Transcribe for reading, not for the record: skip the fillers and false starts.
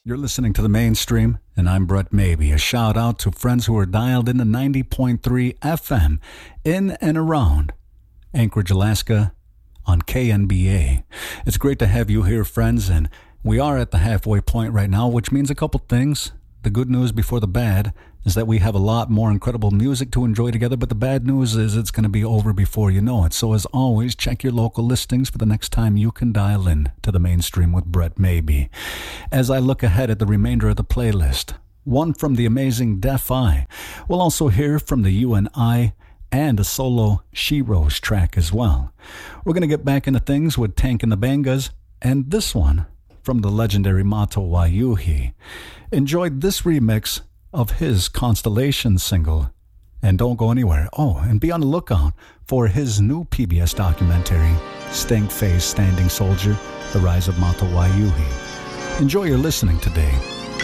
You're listening to The Mainstream, and I'm Brett Maybe. A shout out to friends who are dialed into 90.3 FM in and around Anchorage, Alaska on KNBA. It's great to have you here, friends, and we are at the halfway point right now, which means a couple things. The good news before the bad is that we have a lot more incredible music to enjoy together, but the bad news is it's going to be over before you know it. So as always, check your local listings for the next time you can dial in to The Mainstream with Brett Maybe. As I look ahead at the remainder of the playlist, one from the amazing Def I. We'll also hear from the UNI and a solo She Rose track as well. We're going to get back into things with Tank and the Bangas, and this one from the legendary Mato Wayuhi. Enjoyed this remix of his Constellation single. And don't go anywhere. Oh, and be on the lookout for his new PBS documentary, Stank Face Standing Soldier, The Rise of Mato Wayuhi. Enjoy your listening today.